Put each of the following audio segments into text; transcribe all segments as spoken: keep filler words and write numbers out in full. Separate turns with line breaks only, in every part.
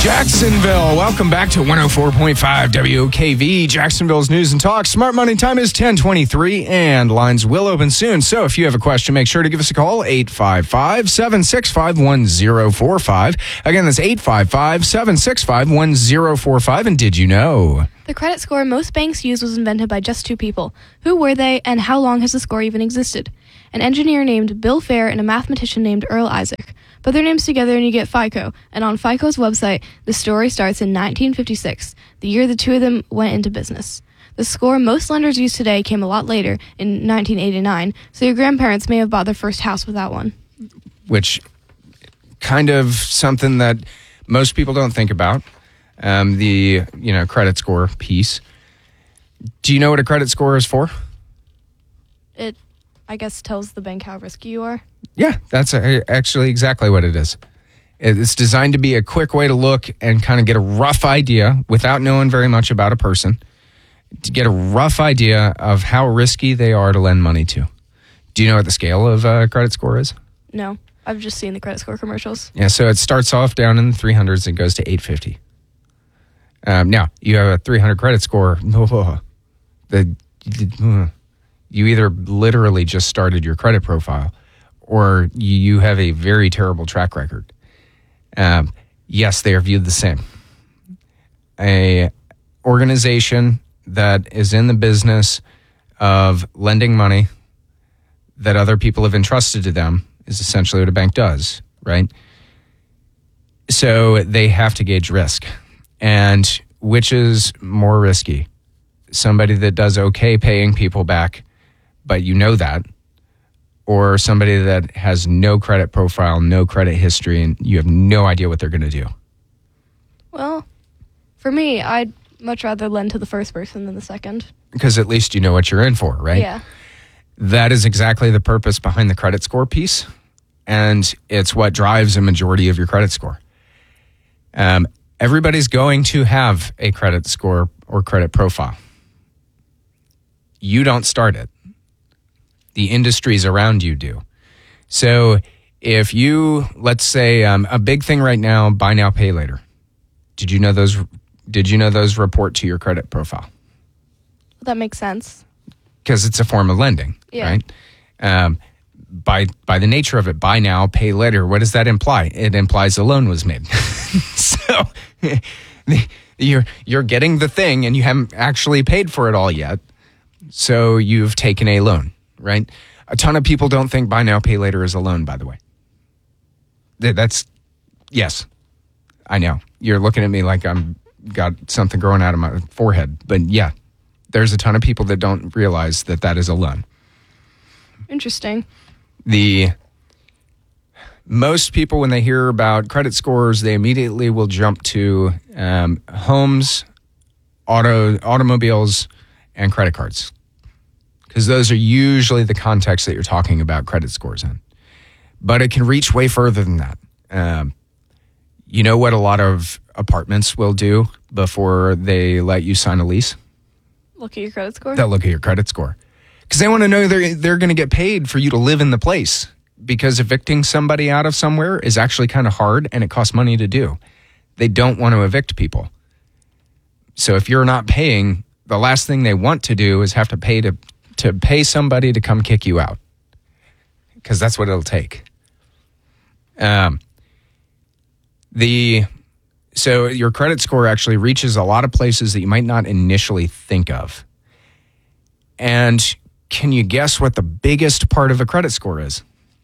Jacksonville, welcome back to one oh four point five W O K V, Jacksonville's News and Talk. Smart Money time is ten twenty-three, and lines will open soon. So if you have a question, make sure to give us a call, eight five five, seven six five, one oh four five. Again, that's eight five five, seven six five, one oh four five. And did you know?
The credit score most banks use was invented by just two people. Who were they, and how long has the score even existed? An engineer named Bill Fair and a mathematician named Earl Isaac. Put their names together and you get FICO. And on FICO's website, the story starts in nineteen fifty-six, the year the two of them went into business. The score most lenders use today came a lot later, in nineteen eighty-nine, so your grandparents may have bought their first house with that one.
Which, kind of something that most people don't think about, um, the you know credit score piece. Do you know what a credit score is for?
It, I guess, tells the bank how risky you are.
Yeah, that's actually exactly what it is. It's designed to be a quick way to look and kind of get a rough idea without knowing very much about a person, to get a rough idea of how risky they are to lend money to. Do you know what the scale of a credit score is?
No, I've just seen the credit score commercials.
Yeah, so it starts off down in the three hundreds and goes to eight fifty. Um, now, you have a three hundred credit score. Oh, the, the, you either literally just started your credit profile or you have a very terrible track record. Um, yes, they are viewed the same. A organization that is in the business of lending money that other people have entrusted to them is essentially what a bank does, right? So they have to gauge risk. And which is more risky? Somebody that does okay paying people back, but you know that, or somebody that has no credit profile, no credit history, and you have no idea what they're going to do?
Well, for me, I'd much rather lend to the first person than the second.
Because at least you know what you're in for, right?
Yeah.
That is exactly the purpose behind the credit score piece, and it's what drives a majority of your credit score. Um, everybody's going to have a credit score or credit profile. You don't start it. The industries around you do. So if you, let's say, um, a big thing right now, buy now, pay later. Did you know those? Did you know those report to your credit profile?
That makes sense.
Because it's a form of lending,
yeah.
right? Um, by by the nature of it, buy now, pay later. What does that imply? It implies a loan was made. So you're you're getting the thing, and you haven't actually paid for it all yet. So you've taken a loan. Right? A ton of people don't think buy now, pay later is a loan, by the way. That's, yes, I know. You're looking at me like I'm got something growing out of my forehead. But yeah, there's a ton of people that don't realize that that is a loan.
Interesting.
The most people, when they hear about credit scores, they immediately will jump to um, homes, auto automobiles, and credit cards. Because those are usually the context that you're talking about credit scores in. But it can reach way further than that. Um, you know what a lot of apartments will do before they let you sign a lease?
Look at your credit score?
They'll look at your credit score. Because they want to know they're, they're going to get paid for you to live in the place. Because evicting somebody out of somewhere is actually kind of hard and it costs money to do. They don't want to evict people. So if you're not paying, the last thing they want to do is have to pay to to pay somebody to come kick you out, because that's what it'll take. Um, the so your credit score actually reaches a lot of places that you might not initially think of. And can you guess what the biggest part of a credit score is?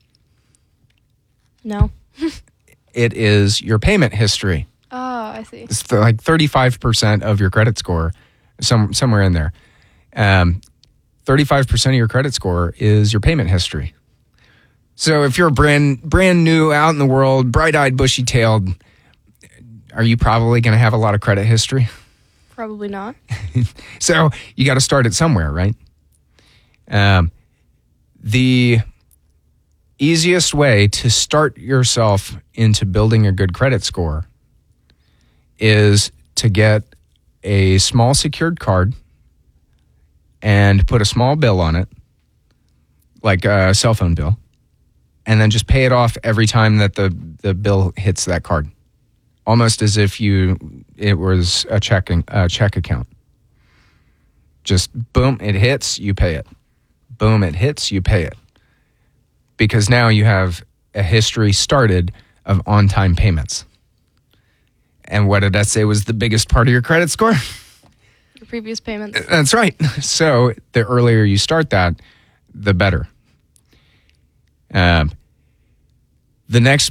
No.
It is your payment history.
Oh, I see.
It's th- like thirty-five percent of your credit score, some somewhere in there. Um, thirty-five percent of your credit score is your payment history. So if you're brand brand new, out in the world, bright-eyed, bushy-tailed, are you probably going to have a lot of credit history?
Probably not.
So you got to start it somewhere, right? Um, the easiest way to start yourself into building a good credit score is to get a small secured card and put a small bill on it, like a cell phone bill, and then just pay it off every time that the, the bill hits that card. almost as if you it was a checking a check account. Just boom, it hits, you pay it. Boom, it hits, you pay it. Because now you have a history started of on-time payments. And what did that say was the biggest part of your credit score?
Your previous payments.
That's right. So the earlier you start that, the better. Um, the next